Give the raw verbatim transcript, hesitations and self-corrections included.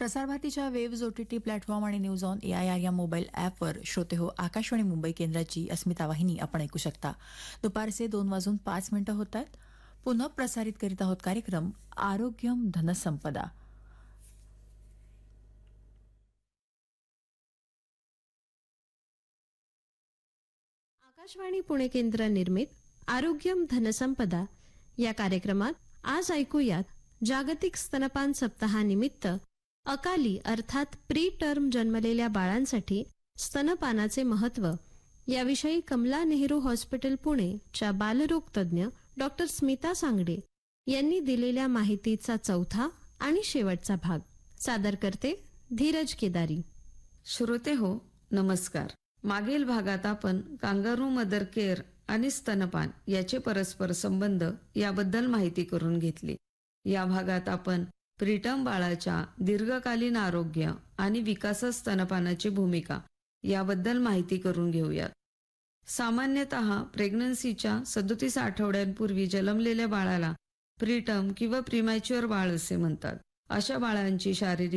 प्रसारभारतीच्या waves OTT platform आणि news on AIR या mobile ॲपवर श्रोते हो आकाशवाणी मुंबई केंद्राची अस्मिता वाहिनी आपण ऐकू शकता. दुपारचे दोन वाजून पाच मिनिटं होत आहेत. पुन्हा प्रसारित करीत आहोत कार्यक्रम आरोग्यम धनसंपदा. आकाशवाणी पुणे केंद्र निर्मित आरोग्यम धनसंपदा या कार्यक्रमात आज ऐकूयात जागतिक स्तनपान सप्ताहानिमित्त अकाली अर्थात प्री टर्म जन्मलेल्या बाळांसाठी स्तनपानाचे महत्त्व याविषयी कमला नेहरू हॉस्पिटल पुणेच्या बालरोग तज्ज्ञ डॉक्टर स्मिता सांगडे यांनी दिलेल्या माहितीचा चौथा आणि शेवटचा भाग सादर करते धीरज केदारी. श्रोते हो नमस्कार. मागील भागात आपण कांगारू मदर केअर आणि स्तनपान याचे परस्पर संबंध याबद्दल माहिती करून घेतली. या भागात आपण प्रीटर्म बाळाच्या दीर्घकालीन आरोग्य आणि विकासात स्तनपानाची भूमिका याबद्दल माहिती करून घेऊयात. सामान्यतः प्रेग्नन्सीच्या सदोतीस आठवड्यांपूर्वी जन्मलेल्या बाळाला प्रीटर्म किंवा प्रीमॅच्युअर बाळ असे म्हणतात. अशा बाळांची शारीरिक